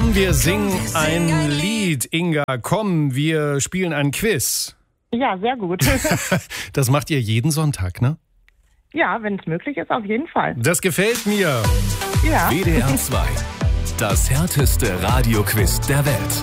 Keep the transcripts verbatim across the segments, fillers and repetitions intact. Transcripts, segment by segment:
Komm, wir singen ein Lied. Inga, komm, wir spielen ein Quiz. Ja, sehr gut. Das macht ihr jeden Sonntag, ne? Ja, wenn es möglich ist, auf jeden Fall. Das gefällt mir. Ja. W D R zwei, das härteste Radioquiz der Welt.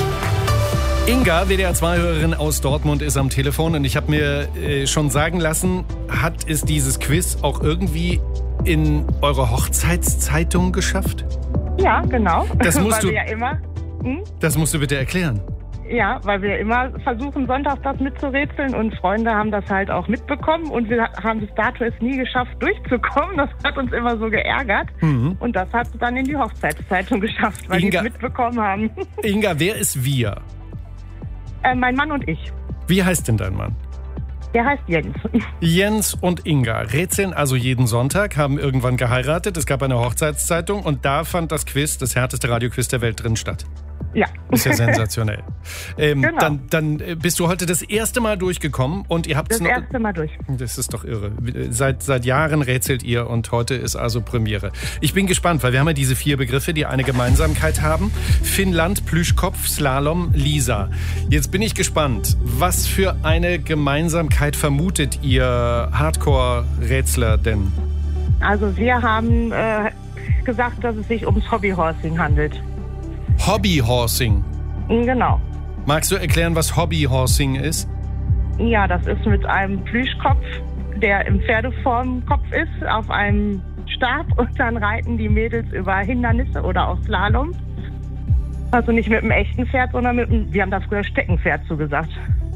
Inga, W D R zwei Hörerin aus Dortmund, ist am Telefon und ich habe mir äh, schon sagen lassen, hat es dieses Quiz auch irgendwie in eure Hochzeitszeitung geschafft? Ja, genau. Das musst weil du- wir ja immer, hm? Das musst du bitte erklären. Ja, weil wir immer versuchen, sonntags das mitzurätseln und Freunde haben das halt auch mitbekommen und wir haben bis dato es nie geschafft, durchzukommen. Das hat uns immer so geärgert Mhm. und das hat es dann in die Hochzeitszeitung geschafft, weil die Inga- es mitbekommen haben. Inga, wer ist wir? äh, mein Mann und ich. Wie heißt denn dein Mann? Der heißt Jens. Jens und Inga rätseln also jeden Sonntag, haben irgendwann geheiratet. Es gab eine Hochzeitszeitung und da fand das Quiz, das härteste Radioquiz der Welt, drin statt. Ja. Ist ja sensationell. Ähm, Genau. dann, dann bist du heute das erste Mal durchgekommen und ihr habt Das es noch. erste Mal durch. Das ist doch irre. Seit, seit Jahren rätselt ihr und heute ist also Premiere. Ich bin gespannt, weil wir haben ja diese vier Begriffe, die eine Gemeinsamkeit haben. Finnland, Plüschkopf, Slalom, Lisa. Jetzt bin ich gespannt, was für eine Gemeinsamkeit vermutet ihr Hardcore-Rätsler denn? Also wir haben äh, gesagt, dass es sich ums Hobbyhorsing handelt. Hobbyhorsing. Genau. Magst du erklären, was Hobbyhorsing ist? Ja, das ist mit einem Plüschkopf, der im Pferdeformkopf ist, auf einem Stab und dann reiten die Mädels über Hindernisse oder auch Slalom. Also nicht mit einem echten Pferd, sondern mit einem, wir haben da früher Steckenpferd zugesagt.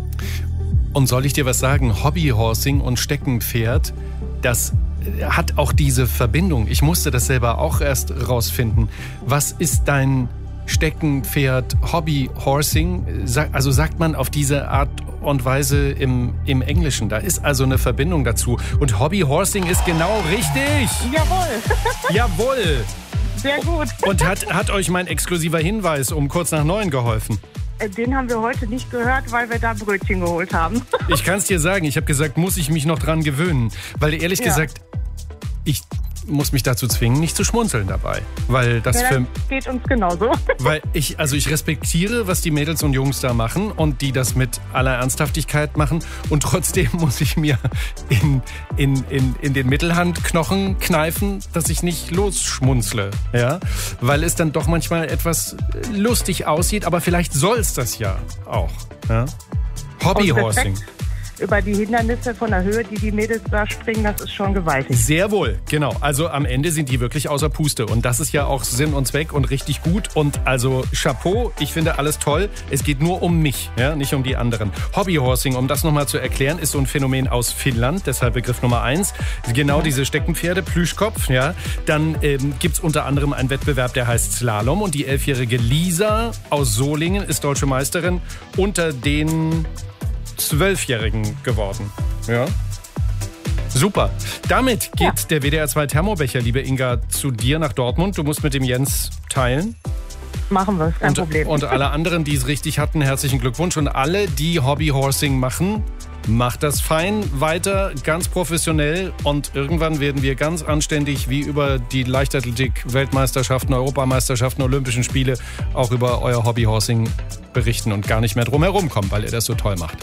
Und soll ich dir was sagen? Hobbyhorsing und Steckenpferd, das hat auch diese Verbindung. Ich musste das selber auch erst rausfinden. Was ist dein Steckenpferd, Hobbyhorsing? Sa- Also sagt man auf diese Art und Weise im, im Englischen. Da ist also eine Verbindung dazu. Und Hobbyhorsing ist genau richtig. Jawohl, Jawohl. sehr gut. Und hat, hat euch mein exklusiver Hinweis um kurz nach neun geholfen? Äh, Den haben wir heute nicht gehört, weil wir da Brötchen geholt haben. Ich kann es dir sagen, ich habe gesagt, muss ich mich noch dran gewöhnen. Weil ehrlich Ja. gesagt, ich muss mich dazu zwingen, nicht zu schmunzeln dabei. Weil das Ja, für... das geht uns genauso. Weil ich, also ich respektiere, was die Mädels und Jungs da machen und die das mit aller Ernsthaftigkeit machen. Und trotzdem muss ich mir in, in, in, in den Mittelhandknochen kneifen, dass ich nicht losschmunzle. Ja? Weil es dann doch manchmal etwas lustig aussieht, aber vielleicht soll es das ja auch. Ja? Hobbyhorsing. Und Respekt über die Hindernisse von der Höhe, die die Mädels da springen, das ist schon gewaltig. Sehr wohl, genau. Also am Ende sind die wirklich außer Puste. Und das ist ja auch Sinn und Zweck und richtig gut. Und also Chapeau, ich finde alles toll. Es geht nur um mich, ja, nicht um die anderen. Hobbyhorsing, um das nochmal zu erklären, ist so ein Phänomen aus Finnland. Deshalb Begriff Nummer eins. Genau diese Steckenpferde, Plüschkopf. Ja. Dann ähm, gibt's unter anderem einen Wettbewerb, der heißt Slalom. Und die elfjährige Lisa aus Solingen ist deutsche Meisterin unter den Zwölfjährigen geworden. Ja. Super. Damit geht Ja. der W D R zwei Thermobecher, liebe Inga, zu dir nach Dortmund. Du musst mit dem Jens teilen. Machen wir, kein Und, Problem. und alle anderen, die es richtig hatten, herzlichen Glückwunsch. Und alle, die Hobbyhorsing machen, macht das fein weiter, ganz professionell. Und irgendwann werden wir ganz anständig wie über die Leichtathletik-Weltmeisterschaften, Europameisterschaften, Olympischen Spiele auch über euer Hobbyhorsing berichten und gar nicht mehr drum herum kommen, weil ihr das so toll macht.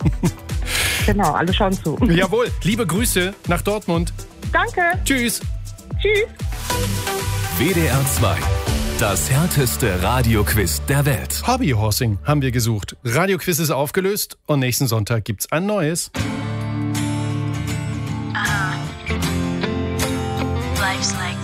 Genau, alle schauen zu. Jawohl, liebe Grüße nach Dortmund. Danke. Tschüss. Tschüss. W D R zwei, das härteste Radioquiz der Welt. Hobbyhorsing haben wir gesucht. Radioquiz ist aufgelöst und nächsten Sonntag gibt's ein neues. Life's like